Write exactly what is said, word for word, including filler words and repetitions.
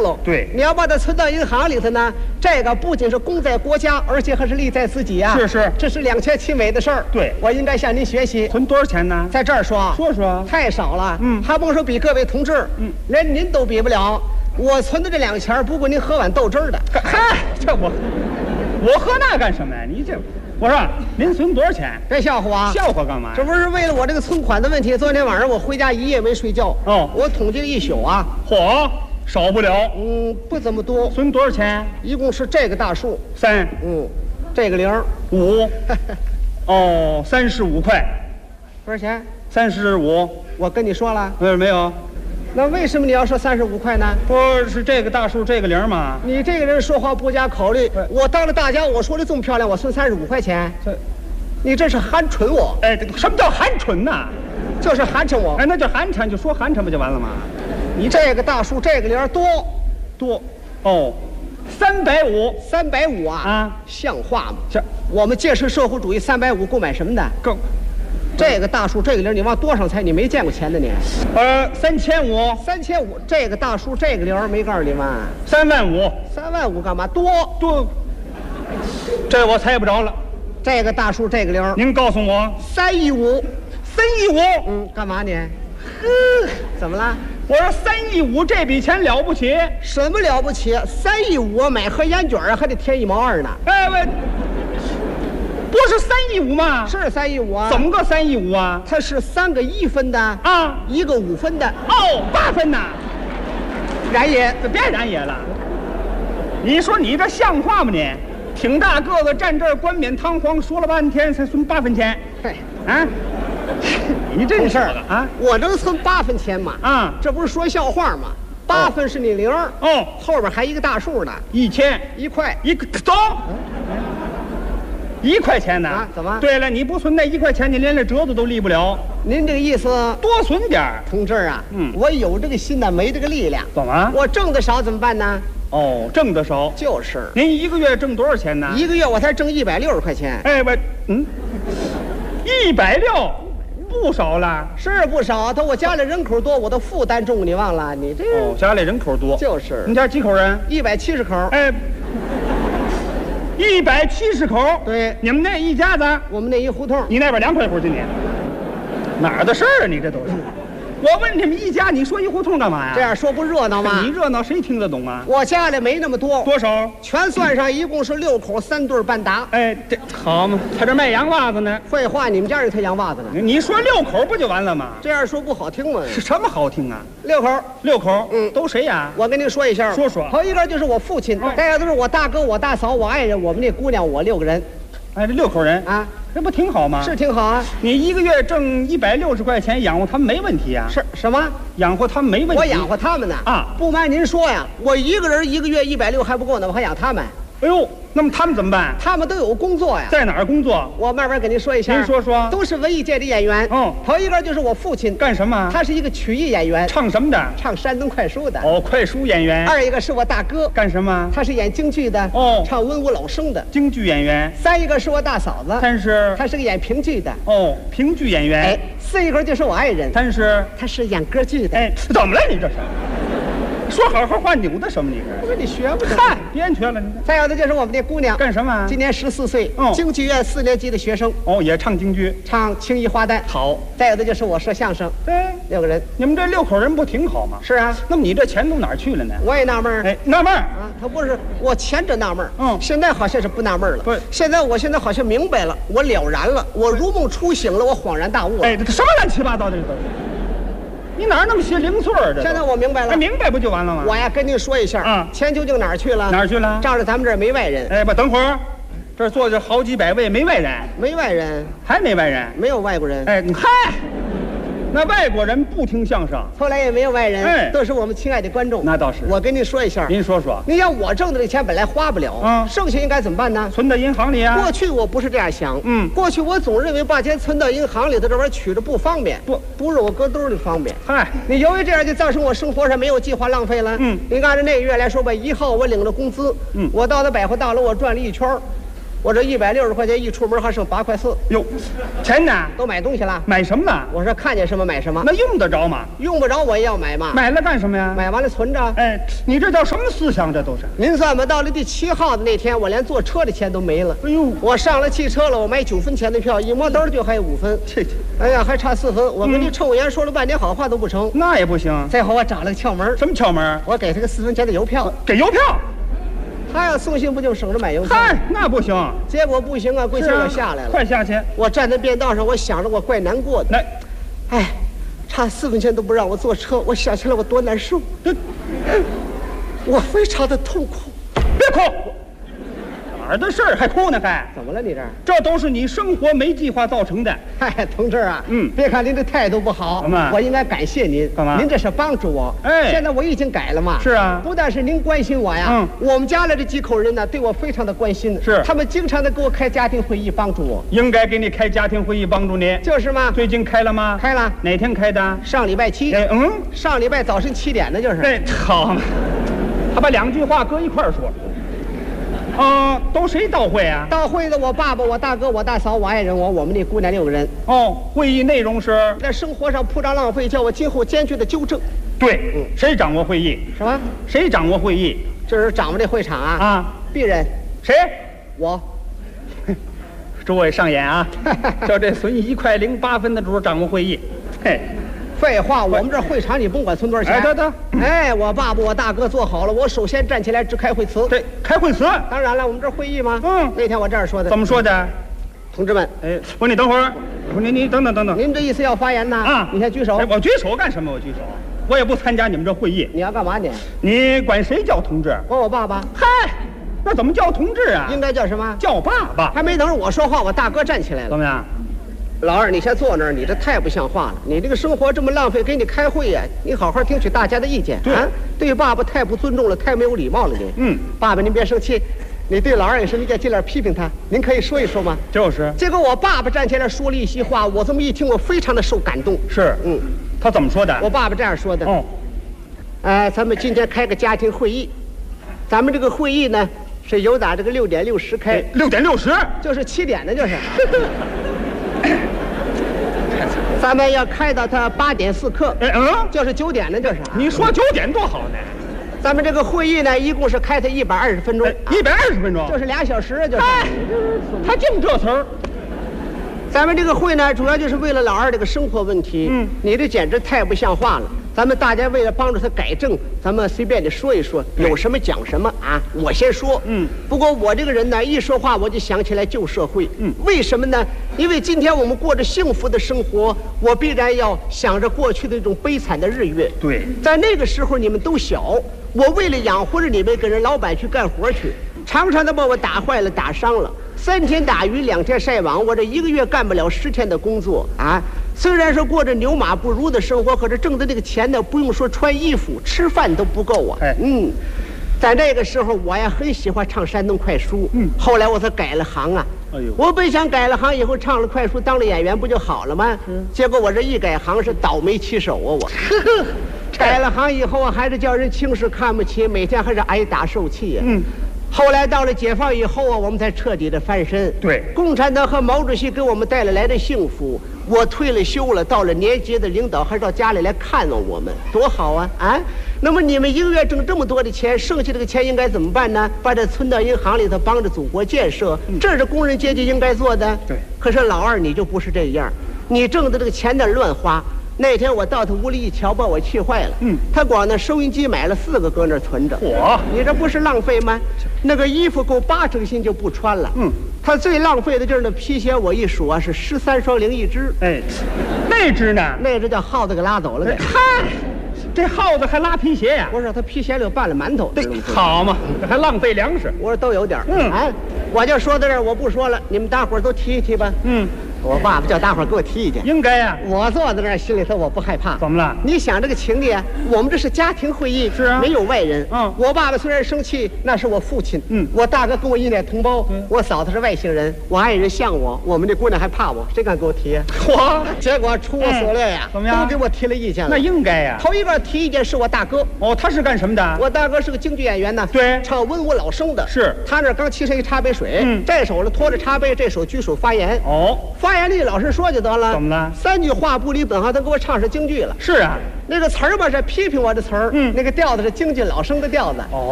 喽。 对， 你要把它存到银行里头呢，这个不仅是功在国家，而且还是利在自己啊。 是是， 这是两全其美的事儿。 对， 我应该向您学习。 存多少钱呢？ 在这儿说， 说说。 太少了。 嗯， 还甭说比各位同志， 嗯， 连您都比不了。我存的这两钱不过您喝碗豆汁儿的。 嗨，这我我喝那干什么呀？你这。我说您存多少钱？ 别笑话啊！ 笑话干嘛呀？ 这不是为了我这个存款的问题。昨天晚上我回家一夜没睡觉。 哦， 我统计了一宿啊。 嚯，少不了。 嗯，不怎么多。 存多少钱？ 一共是这个大数。 三。 嗯，这个零。 五。哦，三十五块。 多少钱？ 三十五。 我跟你说了。 呃，没有。 那为什么你要说三十五块呢？ 不是这个大数这个零吗？ 你这个人说话不加考虑。我当了大家，我说的这么漂亮，我存三十五块钱。 这， 你这是寒碜我。 哎，什么叫寒碜呐？ 就是寒碜我。 哎，那就寒碜，就说寒碜不就完了吗？ 你这个大数这个零多多，哦，三百五， 三百五啊！ 啊， 像话吗？ 这我们建设社会主义，三百五够买什么的？ 够。 这个大数这个零，你往多少猜？你没见过钱的你？ 呃，三千五， 三千五。这个大数这个零没告诉你吗？ 三万五， 三万五干嘛？多多，这我猜不着了。 这个大数这个零， 您告诉我， 三亿五， 三亿五。 嗯，干嘛你？呵，怎么了？ 我说三亿五这笔钱了不起？ 什么了不起？三亿五买盒烟卷啊，还得添一毛二呢。 哎喂。不是三亿五吗？ 是三亿五啊！ 怎么个三亿五啊？ 它是三个一分的啊， 一个五分的。 哦，八分呐！ 然也， 别然也了。你说你这像话吗你？挺大个子站这儿冠冕堂皇说了半天才存八分钱。 嘿， 啊，你这事儿啊？ 我能存八分钱吗？ 啊， 这不是说笑话吗？八分是你零哦， 后边还一个大数呢， 一千一块一个走。一块钱呢？ 啊，怎么？ 对了，你不存那一块钱，你连这折子都立不了。 您这个意思， 多存点儿， 同志啊。 嗯， 我有这个心呢，没这个力量。 怎么？ 我挣的少怎么办呢？ 哦，挣的少。 就是。 您一个月挣多少钱呢？ 一个月我才挣一百六十块钱。 哎，我嗯，一百六，不少了。 是不少，他我家里人口多，我的负担重，你忘了？你这哦，家里人口多。 就是。 你家几口人？ 一百七十口。 哎。一百七十口， 对， 你们那一家子， 我们那一胡同， 你那边两块户去你，哪儿的事儿啊？你这都是。我问你们一家，你说一胡同干嘛呀？ 这样说不热闹吗？ 你热闹谁听得懂啊？ 我家里没那么多， 多少？ 全算上一共是六口三对半打。 哎，这好嘛，他这卖洋袜子呢。 废话，你们家人才洋袜子呢。 你说六口不就完了吗？ 这样说不好听吗？ 是什么好听啊？ 六口， 六口， 嗯， 都谁呀？ 我跟您说一下， 说说。 头一个就是我父亲，再个都是我大哥、我大嫂、我爱人，我们那姑娘，我六个人。 哎，这六口人啊， 这不挺好吗？ 是挺好啊。 你一个月挣一百六十块钱，养活他们没问题呀？ 是什么？ 养活他们没问题。 我养活他们呢啊！ 不瞒您说呀，我一个人一个月一百六还不够呢，我还养他们。 哎呦，那么他们怎么办？ 他们都有工作呀。 在哪儿工作？ 我慢慢跟您说一下。 您说说。 都是文艺界的演员。 哦， 头一个就是我父亲。 干什么？ 他是一个曲艺演员。 唱什么的？ 唱山东快书的。 哦，快书演员。 二一个是我大哥。 干什么？ 他是演京剧的。 哦， 唱文武老生的。 京剧演员。 三一个是我大嫂子。 但是他是个演评剧的。 哦，评剧演员。 哎，四一个就是我爱人。 但是他是演歌剧的。 哎，怎么了你这是？说好好话扭的什么你这？我说你学不着。 嗨，别学了你。 再有的就是我们那姑娘。 干什么？ 今年十四岁。 哦， 京剧院四年级的学生。 哦，也唱京剧， 唱青衣花旦。 好。 再有的就是我说相声。 对， 六个人。 你们这六口人不挺好吗？ 是啊。 那么你这钱都哪儿去了呢？ 我也纳闷儿。 哎，纳闷儿啊，他不是我前者纳闷儿。 嗯， 现在好像是不纳闷儿了。 不， 现在我现在好像明白了，我了然了，我如梦初醒了，我恍然大悟了。 哎，这什么乱七八糟的这都是？你哪儿那么些零碎儿？这现在我明白了。 哎，明白不就完了吗？ 我呀，跟您说一下， 啊， 钱究竟哪儿去了？ 哪儿去了？ 仗着咱们这儿没外人。 哎，不，等会儿，这儿坐着好几百位，没外人， 没外人， 还没外人， 没有外国人。 哎，你嗨。那外国人不听相声， 后来也没有外人， 哎， 都是我们亲爱的观众。 那倒是。 我跟您说一下， 您说说。 你像我挣的这钱本来花不了， 嗯， 剩下应该怎么办呢？ 存到银行里啊。 过去我不是这样想， 嗯， 过去我总认为把钱存到银行里头，这玩意儿取着不方便， 不， 不是我搁兜里方便。 嗨， 你由于这样就造成我生活上没有计划浪费了。 嗯， 你按照那个月来说吧，一号我领了工资， 嗯， 我到那百货大楼我转了一圈， 我这一百六十块钱一出门还剩八块四， 哟，钱呢？ 都买东西了。 买什么了？ 我说看见什么买什么， 那用得着吗？ 用不着我也要买嘛。 买了干什么呀？ 买完了存着。 哎，你这叫什么思想？这都是。 您算吧，到了第七号的那天，我连坐车的钱都没了。 哎呦， 我上了汽车了，我买九分钱的票，一摸兜就还有五分。 这这， 哎呀，还差四分。我跟你乘务员说了半天好话都不成。 那也不行。 最后我找了个窍门。 什么窍门？ 我给他个四分钱的邮票。 给邮票。 他要送信不就省着买邮票？ 嗨，那不行。 结果不行啊，归心我下来了。 快下去！ 我站在便道上，我想着我怪难过的。 那， 哎，差四分钱都不让我坐车，我想起来我多难受。 这， 我非常的痛苦。 别哭。哪儿的事儿还哭呢？还怎么了？你这儿这都是你生活没计划造成的。 嗨，同志啊， 嗯， 别看您这态度不好， 干嘛？ 我应该感谢您。 干嘛？ 您这是帮助我。 哎， 现在我已经改了嘛。 是啊， 不但是您关心我呀， 嗯， 我们家里这几口人呢，对我非常的关心。 是， 他们经常的给我开家庭会议，帮助我。 应该给你开家庭会议，帮助你。 就是嘛。 最近开了吗？ 开了。 哪天开的？ 上礼拜七。 哎，嗯， 上礼拜早晨七点的，就是。 对，好嘛，他把两句话搁一块儿说。啊、呃，都谁到会啊？ 到会的我爸爸、我大哥、我大嫂、我爱人、我，我们那姑娘六个人。 哦，会议内容是在生活上铺张浪费，叫我今后坚决的纠正。 对，嗯，谁掌握会议？ 什么？ 谁掌握会议？ 这是掌握这会场啊！ 啊， 鄙人。 谁？ 我。 诸位上演啊！叫这存一块零八分的主掌握会议。嘿。 废话，我们这会场你甭管存多少钱。 哎，对对。 哎，我爸爸、我大哥做好了，我首先站起来致开会词。 对，开会词。 当然了，我们这会议嘛。 嗯。 那天我这样说的。 怎么说的？ 同志们， 哎，不，你等会儿，不，你你等等等等。 您这意思要发言呢？ 啊， 你先举手。 哎，我举手干什么？我举手，我也不参加你们这会议。 你要干嘛你？ 你管谁叫同志？ 管我爸爸。 嗨，那怎么叫同志啊？ 应该叫什么？ 叫爸爸。 还没等着我说话，我大哥站起来了。 怎么样？ 老二，你先坐那儿，你这太不像话了！你这个生活这么浪费，给你开会呀、啊？你好好听取大家的意见。 对啊，对爸爸太不尊重了，太没有礼貌了你。 嗯， 爸爸您别生气，你对老二也是，你得尽量批评他。您可以说一说吗？ 就是。 结果我爸爸站起来说了一席话，我这么一听，我非常的受感动。 是， 嗯， 他怎么说的？ 我爸爸这样说的。 哦， 呃，咱们今天开个家庭会议，咱们这个会议呢是由打这个六点六十开。 六点六十， 就是七点的，就是。咱们要开到他八点四刻， 哎嗯， 就是九点的，就是。 你说九点多好呢？ 咱们这个会议呢，一共是开他一百二十分钟， 一百二十分钟， 就是俩小时啊，就是。 哎，他净这词儿。 咱们这个会呢，主要就是为了老二这个生活问题。 嗯， 你这简直太不像话了。咱们大家为了帮助他改正，咱们随便的说一说，有什么讲什么啊。我先说。 嗯。 不过我这个人呢，一说话我就想起来旧社会。 嗯。 为什么呢？因为今天我们过着幸福的生活，我必然要想着过去的那种悲惨的日月。 对。 在那个时候你们都小，我为了养活着你们，跟人老板去干活去，常常的把我打坏了，打伤了。三天打鱼两天晒网，我这一个月干不了十天的工作啊！虽然说过着牛马不如的生活，可是挣的这个钱呢，不用说穿衣服，吃饭都不够啊。 哎， 嗯，在那个时候，我呀很喜欢唱山东快书。嗯，后来我才改了行啊。哎呦，我本想改了行以后唱了快书，当了演员不就好了吗？嗯，结果我这一改行是倒霉起手啊！我改了行以后啊，还是叫人轻视看不起，每天还是挨打受气呀。嗯。后来到了解放以后啊，我们才彻底的翻身。 对， 共产党和毛主席给我们带来来的幸福。我退了休了，到了年级的领导还到家里来看望我们，多好啊！啊，那么你们一个月挣这么多的钱，剩下这个钱应该怎么办呢？把它存到银行里头，帮着祖国建设，嗯、这是工人阶级应该做的。 对。可是老二你就不是这样，你挣的这个钱呢乱花。那天我到他屋里一瞧，把我气坏了。嗯，他光那收音机买了四个，搁那存着。 我， 你这不是浪费吗？那个衣服够八成新就不穿了。嗯，他最浪费的就是那皮鞋，我一数啊是十三双零一只。 哎，那只呢？ 那只叫耗子给拉走了的。 嗨，这耗子还拉皮鞋呀？ 我说他皮鞋里拌了馒头。 对，好嘛，这还浪费粮食。 我说都有点。 嗯， 哎，我就说到这儿，我不说了，你们大伙儿都提一提吧。 嗯。 我爸爸叫大伙儿给我提意见。 应该呀、啊。 我坐在那儿，心里头我不害怕。 怎么了？ 你想这个情节，我们这是家庭会议， 是啊， 没有外人。 嗯， 我爸爸虽然生气，那是我父亲。 嗯， 我大哥跟我一奶同胞，嗯，我嫂子是外姓人，我爱人像我，我们这姑娘还怕我，谁敢给我提？ 我结果出我所料呀， 嗯、怎么样？ 都给我提了意见了。 那应该呀、啊。 头一个提意见是我大哥。 哦，他是干什么的？ 我大哥是个京剧演员呢， 对， 唱文武老生的。 是， 他那刚沏上一茶杯水， 嗯， 这手呢托着茶杯，这手举手发言。 哦， 发言力老实说就得了。 怎么了？ 三句话不离本行，他给我唱上京剧了。 是啊， 那个词儿吧是批评我的词儿， 嗯， 那个调子是京剧老生的调子。 哦。